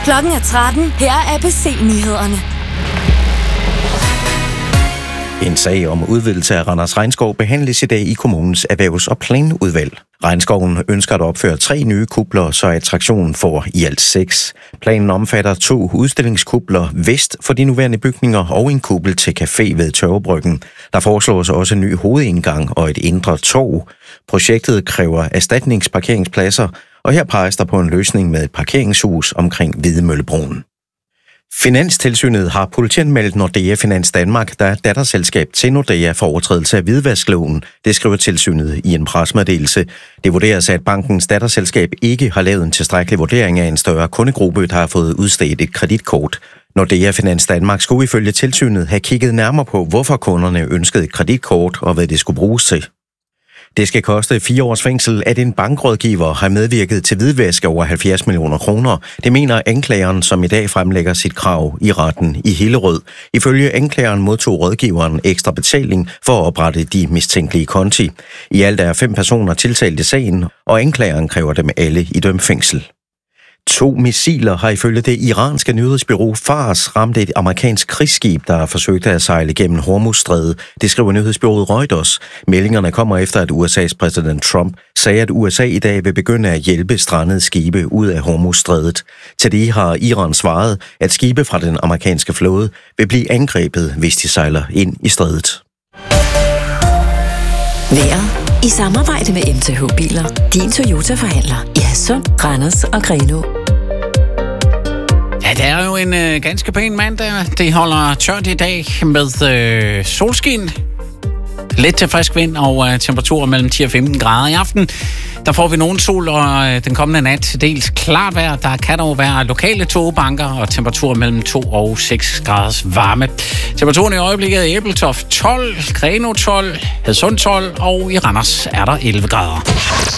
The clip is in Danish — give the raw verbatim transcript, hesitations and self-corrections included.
Klokken er tretten. Her er A B C-nyhederne. En sag om udvidelse af Randers Regnskov behandles i dag i kommunens erhvervs- og planudvalg. Regnskoven ønsker at opføre tre nye kupler, så attraktionen får i alt seks. Planen omfatter to udstillingskupler vest for de nuværende bygninger og en kuppel til café ved Tørvebryggen. Der foreslås også en ny hovedindgang og et indre torv. Projektet kræver erstatningsparkeringspladser, og her peges der på en løsning med et parkeringshus omkring Hvidemøllebroen. Finanstilsynet har politianmeldt Nordea Finans Danmark, der er datterselskab til Nordea for overtrædelse af hvidvaskloven. Det skriver tilsynet i en pressemeddelelse. Det vurderes, at bankens datterselskab ikke har lavet en tilstrækkelig vurdering af en større kundegruppe, der har fået udstedt et kreditkort. Nordea Finans Danmark skulle ifølge tilsynet have kigget nærmere på, hvorfor kunderne ønskede et kreditkort og hvad det skulle bruges til. Det skal koste fire års fængsel, at en bankrådgiver har medvirket til hvidvask over halvfjerds millioner kroner. Det mener anklageren, som i dag fremlægger sit krav i retten i Hillerød. Ifølge anklageren modtog rådgiveren ekstra betaling for at oprette de mistænkelige konti. I alt er fem personer tiltalt i sagen, og anklageren kræver dem alle i dømt fængsel. To missiler har ifølge det iranske nyhedsbureau Fars ramt et amerikansk krigsskib, der forsøgte at sejle gennem Hormuzstrædet. Det skriver nyhedsbureauet Reuters. Meldingerne kommer efter, at U S A's præsident Trump sagde, at U S A i dag vil begynde at hjælpe strandede skibe ud af Hormuzstrædet. Til det har Iran svaret, at skibe fra den amerikanske flåde vil blive angrebet, hvis de sejler ind i strædet. Vejret i samarbejde med M T H Biler. Din Toyota-forhandler i Hadsund, Randers og Grenaa. Ja, det er jo en øh, ganske pæn mandag. Det holder tørt i dag med øh, solskin, let til frisk vind og øh, temperaturer mellem ti og femten grader. I aften der får vi nogen sol, og øh, den kommende nat til dels klart vejr. Der kan dog være lokale tågebanker og temperaturer mellem to og seks graders varme. Temperaturen i øjeblikket er Ebeltoft tolv, Grenaa tolv, Hadsund tolv og i Randers er der elleve grader.